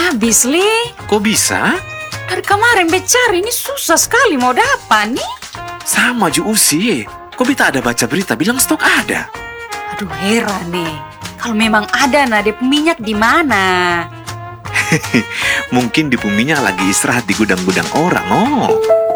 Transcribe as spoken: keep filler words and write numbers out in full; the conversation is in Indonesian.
habis, Li. Kok bisa? Dari kemarin becari ini susah sekali mau dapat nih. Sama ju Usi. Kok beta ada baca berita bilang stok ada? Aduh, heran nih. Kalau memang ada, nah dep minyak di mana? Mungkin di minyak lagi istirahat di gudang-gudang orang, oh.